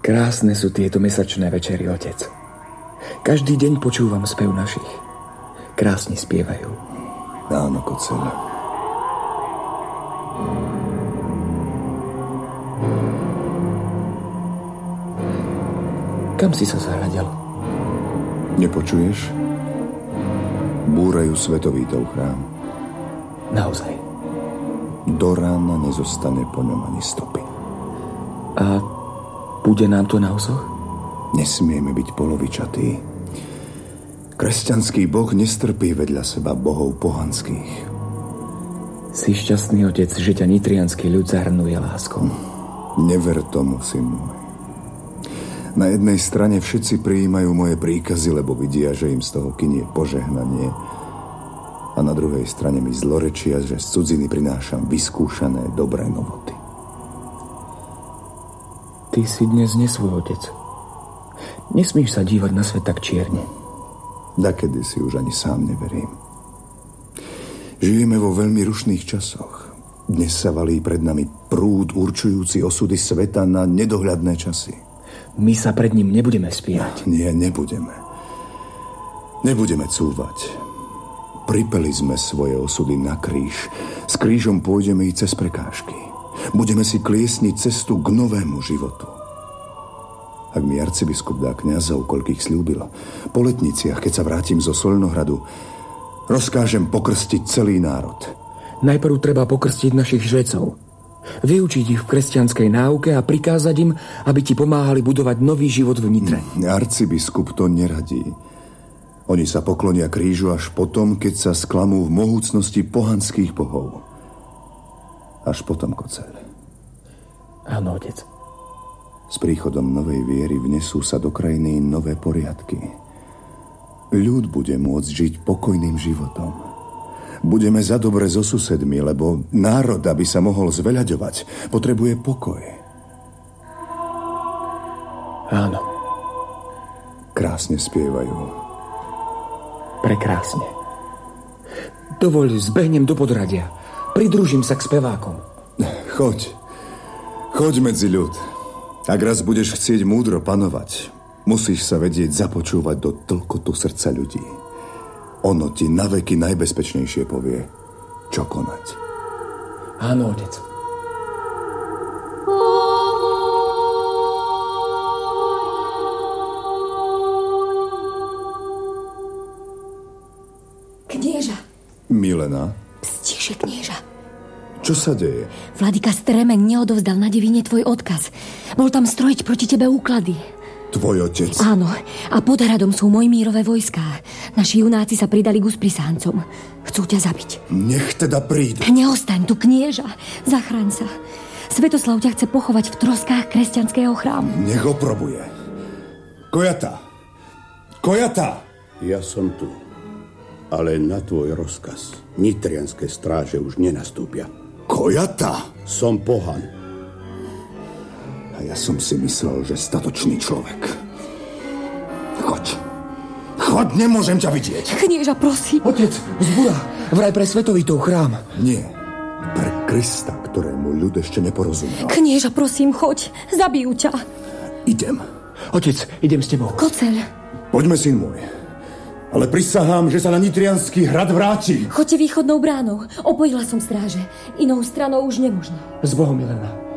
Krásne sú tieto mesačné večery, otec. Každý deň počúvam spev našich. Krásne spievajú. Áno, Koceľ. Kam si sa zahľadel? Nepočuješ? Búrajú svetovítov chrám. Naozaj. Do rána nezostane po ňom ani stopy. A bude nám to na osoch? Nesmieme byť polovičatí. Kresťanský boh nestrpí vedľa seba bohov pohanských. Si šťastný, otec, že ťa nitriansky ľud zahrnuje láskou. Never tomu, syn môj. Na jednej strane všetci prijímajú moje príkazy, lebo vidia, že im z toho kynie požehnanie. A na druhej strane mi zlorečia, že z cudziny prinášam vyskúšané dobré novoty. Ty si dnes nesvoj, otec. Nesmíš sa dívať na svet tak čierne. Dakedy si už ani sám neverím. Žijeme vo veľmi rušných časoch. Dnes sa valí pred nami prúd určujúci osudy sveta na nedohľadné časy. My sa pred ním nebudeme spierať. Nie, nebudeme. Nebudeme cúvať. Pripeli sme svoje osudy na kríž. S krížom pôjdeme i cez prekážky. Budeme si kliesniť cestu k novému životu. Ak mi arcibiskup dá kňazov, koľkých sľúbil, po letniciach, keď sa vrátim zo Solnohradu, rozkážem pokrstiť celý národ. Najprv treba pokrstiť našich žrecov. Vyučiť ich v kresťanskej náuke a prikázať im, aby ti pomáhali budovať nový život v Nitre. Arcibiskup to neradí. Oni sa poklonia krížu až potom, keď sa sklamú v mohúcnosti pohanských bohov. Až potom, Koceľ. Áno, otec. S príchodom novej viery vnesú sa do krajiny nové poriadky. Ľud bude môcť žiť pokojným životom. Budeme za dobre so susedmi, lebo národ, aby sa mohol zveľaďovať, potrebuje pokoj. Áno. Krásne spievajú. Prekrásne. Dovoľ, zbehnem do podradia. Pridružím sa k spevákom. Choď medzi ľud. Ak raz budeš chcieť múdro panovať, musíš sa vedieť započúvať do tlkotu srdca ľudí. Ono ti naveky najbezpečnejšie povie, čo konať. Áno, otec. Knieža. Milena? Stiše, knieža. Čo sa deje? Vladyka Stremeň neodovzdal na Divine tvoj odkaz. Bol tam strojiť proti tebe úklady. Tvoj otec? Áno, a pod hradom sú Mojmírove vojská. Naši junáci sa pridali k Usprisáncom. Chcú ťa zabiť. Nech teda prídu. Neostaň tu, knieža. Zachraň sa. Svetoslav ťa chce pochovať v troskách kresťanského chrámu. Nech oprobuje. Kojata! Ja som tu. Ale na tvoj rozkaz nitrianske stráže už nenastúpia. Kojata! Som pohan. A ja som si myslel, že statočný človek. Choď, nemôžem ťa vidieť. Knieža, prosím. Otec, zbúra, vraj pre svetovitov chrám. Nie, pre Krista, ktorému ľud ešte neporozumel. Knieža, prosím, choď, zabijú ťa. Idem. Otec, idem s tebou. Koceľ. Poďme, syn môj. Ale prisahám, že sa na nitriansky hrad vrátim. Choďte východnou bránou. Opojila som stráže. Inou stranou už nemožno. S Bohom, Milena.